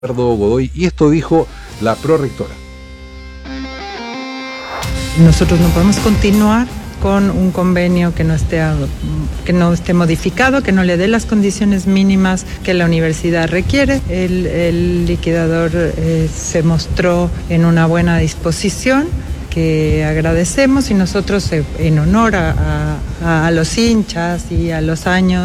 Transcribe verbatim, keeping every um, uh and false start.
Ricardo Godoy, y esto dijo la prorectora. Nosotros no podemos continuar con un convenio que no esté, que no esté modificado, que no le dé las condiciones mínimas que la universidad requiere. El, el liquidador eh, se mostró en una buena disposición, que agradecemos, y nosotros eh, en honor a, a, a los hinchas y a los años